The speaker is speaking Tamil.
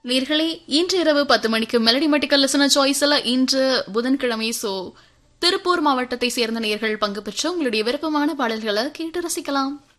நேர்களே இன்று இரவு 10 மணிக்கு மெலடி மெட்டிக்கல் லிசனர் சாய்ஸ்ல இன்று புதன்கிழமை திருப்பூர் மாவட்டத்தை சேர்ந்த நேர்கள் பங்கு பெற்று உங்களுடைய விருப்பமான பாடல்களை கேட்டு ரசிக்கலாம்.